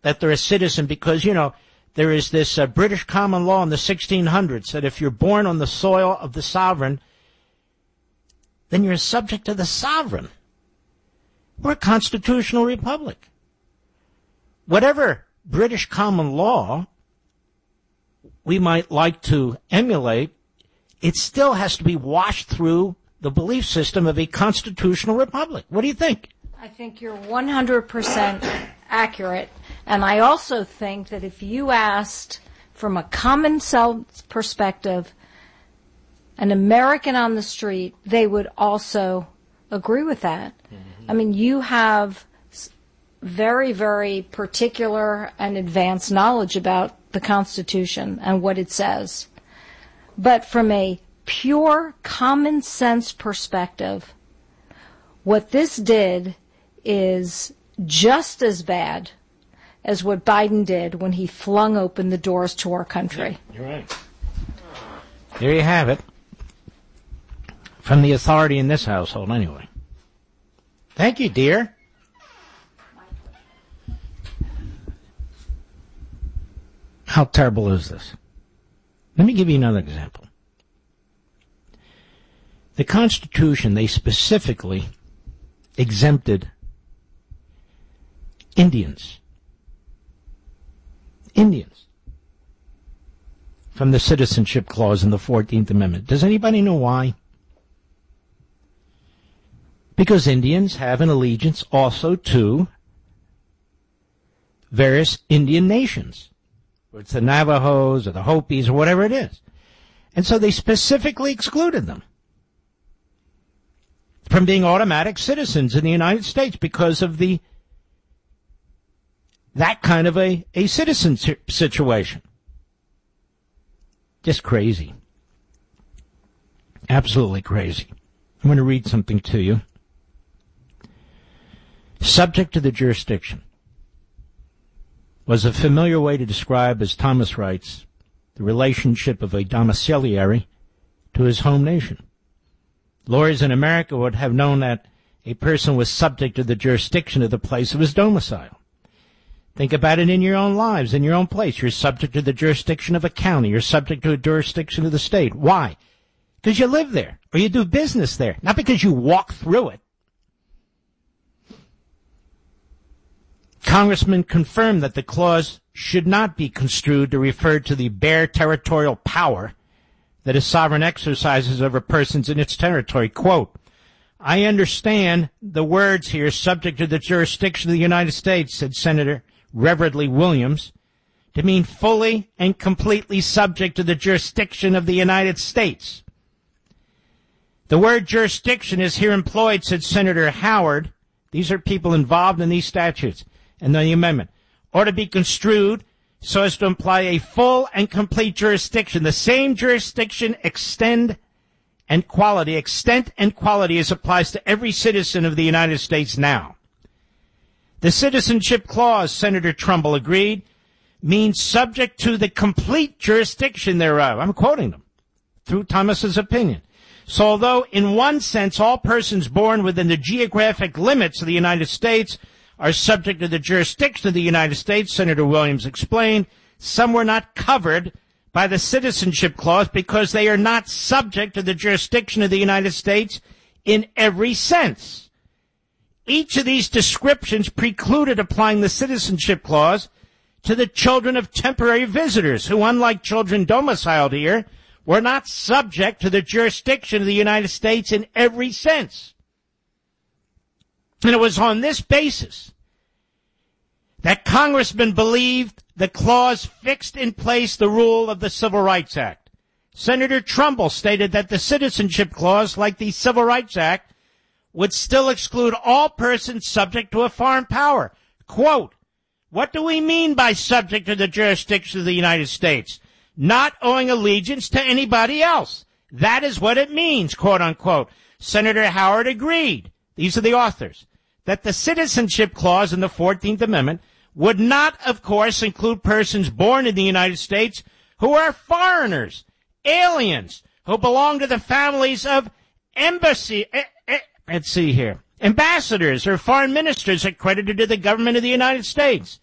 that they're a citizen because, there is this British common law in the 1600s that if you're born on the soil of the sovereign, then you're a subject of the sovereign. We're a constitutional republic. Whatever British common law we might like to emulate, it still has to be washed through the belief system of a constitutional republic. What do you think? I think you're 100% accurate. And I also think that if you asked from a common sense perspective an American on the street, they would also agree with that. Mm-hmm. I mean, you have very, very particular and advanced knowledge about the Constitution and what it says. But from a pure common sense perspective, what this did is just as bad as what Biden did when he flung open the doors to our country. Yeah, you're right. There you have it. From the authority in this household, anyway. Thank you, dear. How terrible is this? Let me give you another example. The Constitution, they specifically exempted Indians from the citizenship clause in the 14th Amendment. Does anybody know why? Because Indians have an allegiance also to various Indian nations. Or it's the Navajos or the Hopis or whatever it is. And so they specifically excluded them from being automatic citizens in the United States because of that kind of a citizenship situation. Just crazy. Absolutely crazy. I'm going to read something to you. Subject to the jurisdiction was a familiar way to describe, as Thomas writes, the relationship of a domiciliary to his home nation. Lawyers in America would have known that a person was subject to the jurisdiction of the place of his domicile. Think about it in your own lives, in your own place. You're subject to the jurisdiction of a county. You're subject to a jurisdiction of the state. Why? Because you live there, or you do business there, not because you walk through it. Congressman confirmed that the clause should not be construed to refer to the bare territorial power that a sovereign exercises over persons in its territory. Quote, I understand the words here, subject to the jurisdiction of the United States, said Senator Reverendly Williams, to mean fully and completely subject to the jurisdiction of the United States. The word jurisdiction is here employed, said Senator Howard. These are people involved in these statutes and the amendment, ought to be construed so as to imply a full and complete jurisdiction. The same jurisdiction, extent and quality as applies to every citizen of the United States now. The citizenship clause, Senator Trumbull agreed, means subject to the complete jurisdiction thereof. I'm quoting them through Thomas's opinion. So although in one sense all persons born within the geographic limits of the United States are subject to the jurisdiction of the United States, Senator Williams explained, some were not covered by the citizenship clause because they are not subject to the jurisdiction of the United States in every sense. Each of these descriptions precluded applying the citizenship clause to the children of temporary visitors who, unlike children domiciled here, were not subject to the jurisdiction of the United States in every sense. And it was on this basis that congressmen believed the clause fixed in place the rule of the Civil Rights Act. Senator Trumbull stated that the citizenship clause, like the Civil Rights Act, would still exclude all persons subject to a foreign power. Quote, what do we mean by subject to the jurisdiction of the United States? Not owing allegiance to anybody else. That is what it means, quote unquote. Senator Howard agreed, these are the authors, that the citizenship clause in the 14th Amendment would not, of course, include persons born in the United States who are foreigners, aliens, who belong to the families of ambassadors or foreign ministers accredited to the government of the United States.